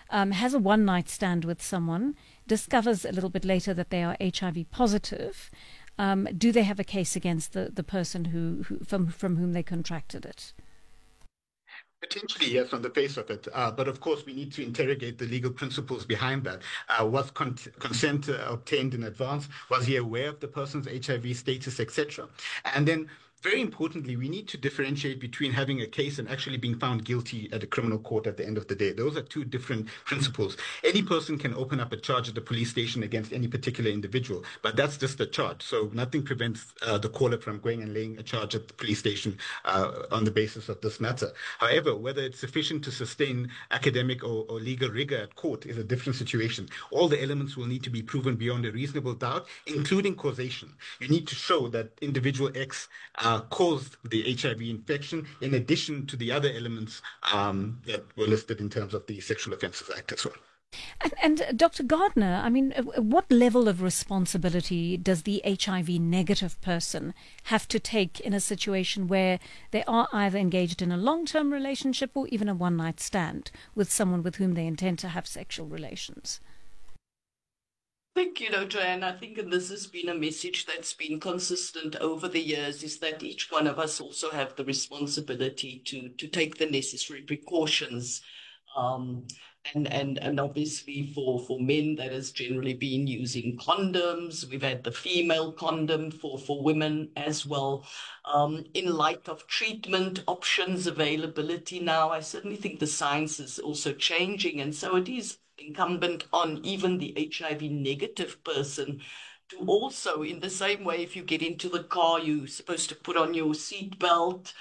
has a one-night stand with someone, discovers a little bit later that they are HIV positive, do they have a case against the person from whom they contracted it? Potentially, yes, on the face of it. But of course, we need to interrogate the legal principles behind that. Was consent obtained in advance? Was he aware of the person's HIV status, etc.? And then, very importantly, we need to differentiate between having a case and actually being found guilty at a criminal court at the end of the day. Those are two different principles. Any person can open up a charge at the police station against any particular individual, but that's just a charge. So nothing prevents the caller from going and laying a charge at the police station on the basis of this matter. However, whether it's sufficient to sustain academic or legal rigor at court is a different situation. All the elements will need to be proven beyond a reasonable doubt, including causation. You need to show that individual X caused the HIV infection, in addition to the other elements that were listed in terms of the Sexual Offences Act as well. And Dr. Gardner, I mean, what level of responsibility does the HIV negative person have to take in a situation where they are either engaged in a long-term relationship or even a one-night stand with someone with whom they intend to have sexual relations? I think, Joanne, I think, and this has been a message that's been consistent over the years, is that each one of us also have the responsibility to take the necessary precautions. Um, and obviously for men, that has generally been using condoms. We've had the female condom for women as well. In light of treatment options availability now, I certainly think the science is also changing. And so it is incumbent on even the HIV negative person to also, in the same way, if you get into the car, you're supposed to put on your seatbelt.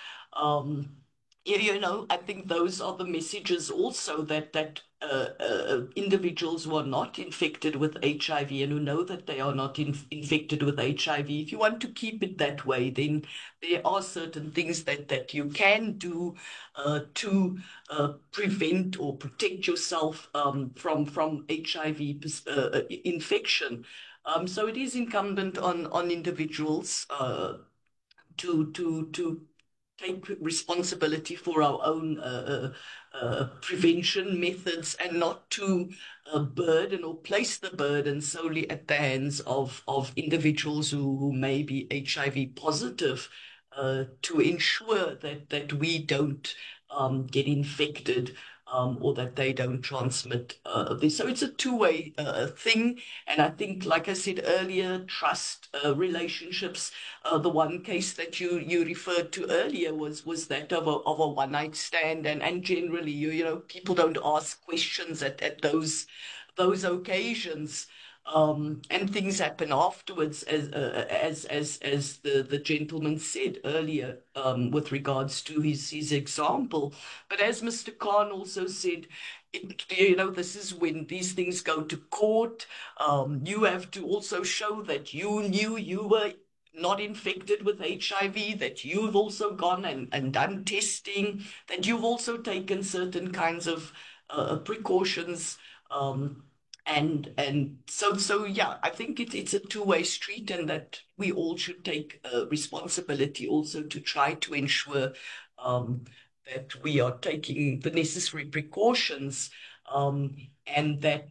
I think those are the messages also that individuals who are not infected with HIV and who know that they are not infected with HIV, if you want to keep it that way, then there are certain things that you can do to prevent or protect yourself from HIV infection. So it is incumbent on individuals to take responsibility for our own prevention methods and not to burden or place the burden solely at the hands of individuals who may be HIV positive, to ensure that we don't get infected, or that they don't transmit this. So it's a two-way thing. And I think, like I said earlier, trust relationships. The one case that you referred to earlier was that of a one-night stand. And generally, people don't ask questions at those occasions. And things happen afterwards, as the gentleman said earlier, with regards to his example. But as Mr. Khan also said, this is when these things go to court. You have to also show that you knew you were not infected with HIV, that you've also gone and done testing, that you've also taken certain kinds of precautions. And so yeah, I think it's a two-way street, and that we all should take responsibility also to try to ensure um, that we are taking the necessary precautions, and that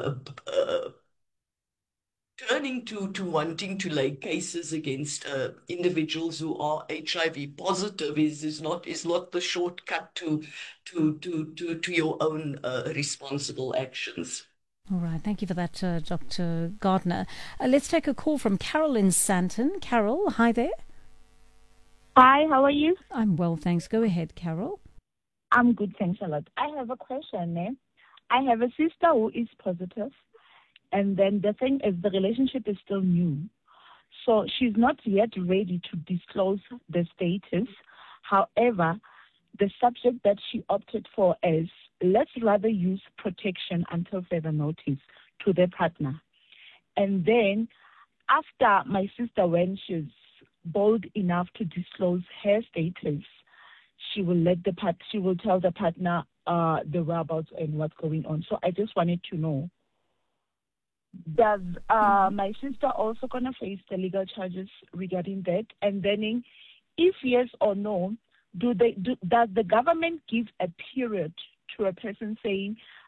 turning to wanting to lay cases against individuals who are HIV positive is not the shortcut to your own responsible actions. All right, thank you for that, Dr. Gardner. Let's take a call from Carol in Santon. Carol, hi there. Hi, how are you? I'm well, thanks. Go ahead, Carol. I'm good, thanks a lot. I have a question, eh? I have a sister who is positive, and then the thing is the relationship is still new. So she's not yet ready to disclose the status. However, the subject that she opted for is, let's rather use protection until further notice to the partner. And then after my sister, when she's bold enough to disclose her status, she will tell the partner the whereabouts and what's going on. So I just wanted to know, does my sister also gonna face the legal charges regarding that? And then, if yes or no, does the government give a period to a person saying,